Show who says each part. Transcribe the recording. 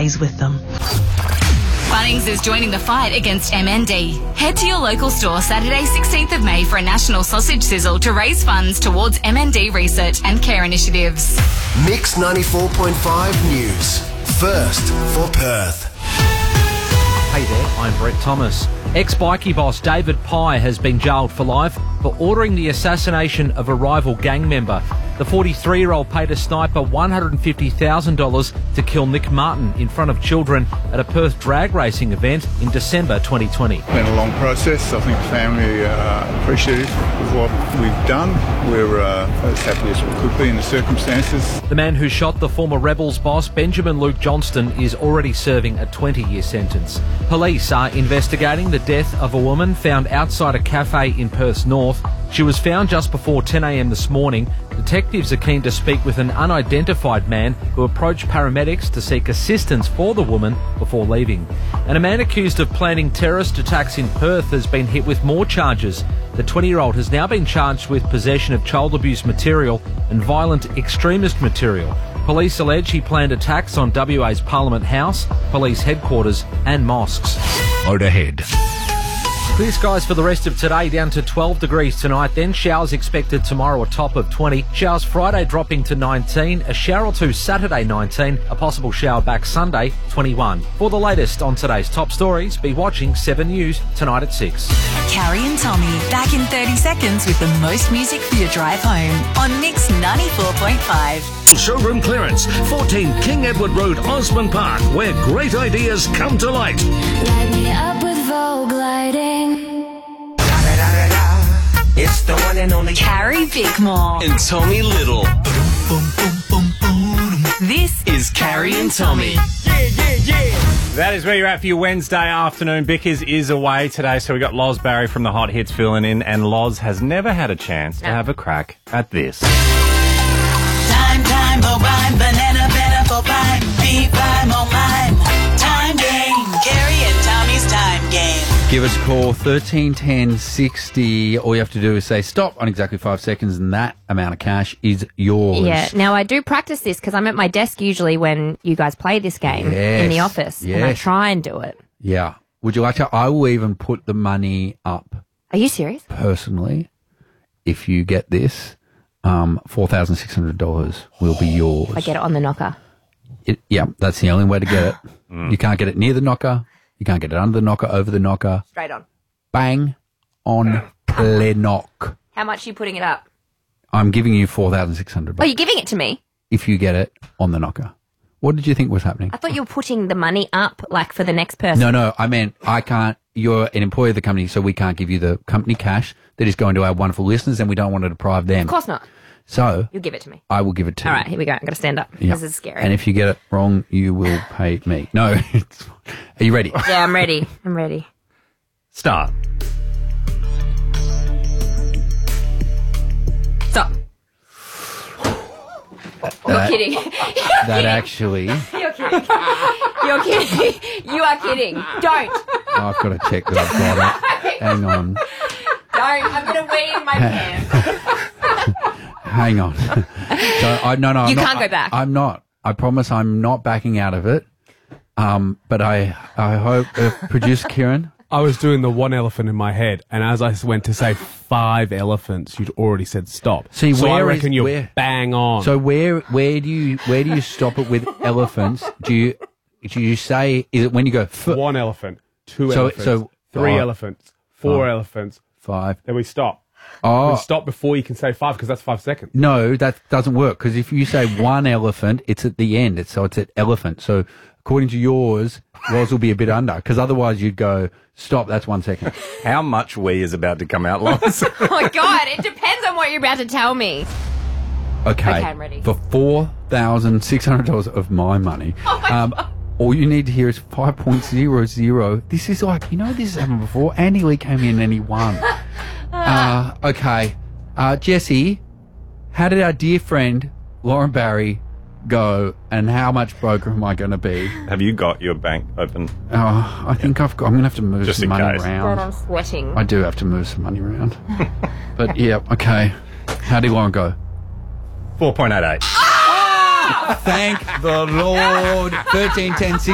Speaker 1: stays with them.
Speaker 2: Bunnings is joining the fight against MND. Head to your local store Saturday 16th of May for a national sausage sizzle to raise funds towards MND research and care initiatives.
Speaker 3: Mix 94.5 News. First for Perth.
Speaker 4: Hey there, I'm Brett Thomas. Ex-bikie boss David Pye has been jailed for life for ordering the assassination of a rival gang member. The 43-year-old paid a sniper $150,000 to kill Nick Martin in front of children at a Perth drag racing event in December 2020.
Speaker 5: It's been a long process. I think the family are appreciative of what we've done. We're as happy as we could be in the circumstances.
Speaker 4: The man who shot the former Rebels boss, Benjamin Luke Johnston, is already serving a 20-year sentence. Police are investigating the death of a woman found outside a cafe in Perth's north. She was found just before 10 a.m. this morning. Detectives are keen to speak with an unidentified man who approached paramedics to seek assistance for the woman before leaving. And a man accused of planning terrorist attacks in Perth has been hit with more charges. The 20-year-old has now been charged with possession of child abuse material and violent extremist material. Police allege he planned attacks on WA's Parliament House, police headquarters and mosques.
Speaker 3: Out ahead.
Speaker 4: Clear skies for the rest of today, down to 12 degrees tonight, then showers expected tomorrow, a top of 20. Showers Friday dropping to 19, a shower or two Saturday 19, a possible shower back Sunday 21. For the latest on today's top stories, be watching 7 News tonight at 6.
Speaker 6: Carrie and Tommy back in 30 seconds with the most music for your drive home on Mix 94.5.
Speaker 7: Showroom clearance, 14 King Edward Road, Osborne Park, where great ideas come to light.
Speaker 8: Light me up with Vogue lighting.
Speaker 9: It's the one and only
Speaker 6: Carrie Bickmore
Speaker 9: and Tommy Little.
Speaker 6: This
Speaker 9: is Carrie and Tommy.
Speaker 10: That is where you're at for your Wednesday afternoon. Bickers is away today, so we got Loz Barry from the Hot Hits filling in, and Loz has never had a chance to have a crack at this.
Speaker 11: Time for rhyme, banana better for rhyme, be rhyme on mine. Time game, Carrie and Tommy's time game.
Speaker 12: Give us a call, 13 10 60. All you have to do is say stop on exactly 5 seconds, and that amount of cash is yours.
Speaker 13: Yeah. Now, I do practice this because I'm at my desk usually when you guys play this game in the office, and I try and do it.
Speaker 12: Yeah. Would you like to? I will even put the money up.
Speaker 13: Are you serious?
Speaker 12: Personally, if you get this, $4,600 will be yours.
Speaker 13: If I get it on the knocker.
Speaker 12: Yeah, that's the only way to get it. You can't get it near the knocker. You can't get it under the knocker, over the knocker.
Speaker 13: Straight on.
Speaker 12: Bang on play knock.
Speaker 13: How much are you putting it up?
Speaker 12: I'm giving you $4,600.
Speaker 13: Oh, you're giving it to me?
Speaker 12: If you get it on the knocker. What did you think was happening?
Speaker 13: I thought you were putting the money up, like, for the next person.
Speaker 12: No, I meant I can't. You're an employee of the company, so we can't give you the company cash that is going to our wonderful listeners, and we don't want to deprive them.
Speaker 13: Of course not.
Speaker 12: So
Speaker 13: you'll give it to me.
Speaker 12: I will give it to you.
Speaker 13: All right, here we go. I'm going to stand up.
Speaker 12: Yep.
Speaker 13: This is scary.
Speaker 12: And if you get it wrong, you will pay me. No. Are you ready?
Speaker 13: Yeah, I'm ready. I'm ready.
Speaker 10: Start.
Speaker 13: Stop. You're kidding.
Speaker 12: That actually.
Speaker 13: You're kidding. You're kidding. You are kidding. Don't.
Speaker 12: I've got to check that I've got it. Hang on.
Speaker 13: Don't. I'm going to wee in my pants.
Speaker 12: Hang on. No.
Speaker 13: You can't go back.
Speaker 12: I'm not. I promise I'm not backing out of it. But I hope, producer Kieran.
Speaker 14: I was doing the one elephant in my head, and as I went to say 5 elephants, you'd already said stop.
Speaker 12: See,
Speaker 14: so
Speaker 12: where
Speaker 14: I reckon you're
Speaker 12: where,
Speaker 14: bang on.
Speaker 12: So where do you stop it with elephants? Do you say, is it when you go
Speaker 14: one elephant, 2 elephants, 3 elephants, 4 elephants,
Speaker 12: 5?
Speaker 14: Then we stop.
Speaker 12: Oh.
Speaker 14: We stop before you can say 5 because that's 5 seconds.
Speaker 12: No, that doesn't work because if you say one elephant, it's at the end. It's at elephant. So according to yours will be a bit under because otherwise you'd go stop. That's 1 second.
Speaker 10: How much wee is about to come out, Loz?
Speaker 13: Oh my God! It depends on what you're about to tell me.
Speaker 12: Okay,
Speaker 13: I'm ready.
Speaker 12: For $4,600 of my money.
Speaker 13: Oh my God.
Speaker 12: All you need to hear is 5.00. This is like, this has happened before. Andy Lee came in and he won. Okay. Jesse, how did our dear friend Lauren Barry go and how much broker am I going to be?
Speaker 10: Have you got your bank open?
Speaker 12: I think I'm going to have to move
Speaker 10: Just
Speaker 12: some
Speaker 10: in
Speaker 12: money
Speaker 10: case.
Speaker 12: around.
Speaker 13: God, I'm sweating.
Speaker 12: I do have to move some money around. But yeah, okay. How did Lauren go?
Speaker 10: 4.88.
Speaker 12: Thank the Lord. 13, 10, 6.